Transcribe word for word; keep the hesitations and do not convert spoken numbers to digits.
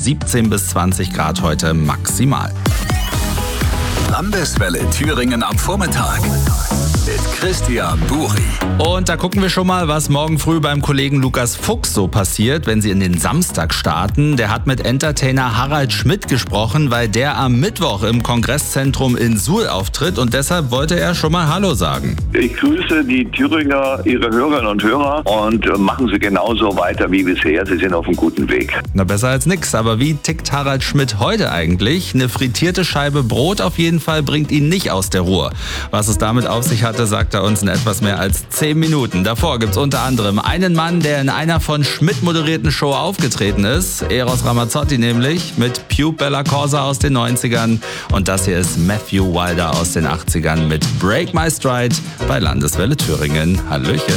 siebzehn bis zwanzig Grad heute maximal. Landeswelle Thüringen am Vormittag mit Christian Buri. Und da gucken wir schon mal, was morgen früh beim Kollegen Lukas Fuchs so passiert, wenn sie in den Samstag starten. Der hat mit Entertainer Harald Schmidt gesprochen, weil der am Mittwoch im Kongresszentrum in Suhl auftritt und deshalb wollte er schon mal Hallo sagen. Ich grüße die Thüringer, ihre Hörerinnen und Hörer und machen Sie genauso weiter wie bisher. Sie sind auf einem guten Weg. Na, besser als nix. Aber wie tickt Harald Schmidt heute eigentlich? Eine frittierte Scheibe Brot auf jeden Fall bringt ihn nicht aus der Ruhe. Was es damit auf sich hatte, sagt er uns in etwas mehr als zehn Minuten. Davor gibt's unter anderem einen Mann, der in einer von Schmidt moderierten Show aufgetreten ist. Eros Ramazzotti nämlich mit Pube Bella Corsa aus den neunzigern. Und das hier ist Matthew Wilder aus den achtzigern mit Break My Stride bei Landeswelle Thüringen. Hallöchen.